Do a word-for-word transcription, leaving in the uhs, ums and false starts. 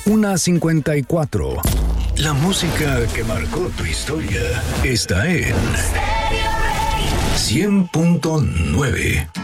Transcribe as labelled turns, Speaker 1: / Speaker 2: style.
Speaker 1: una cincuenta y cuatro. La música que marcó tu historia está en cien punto nueve.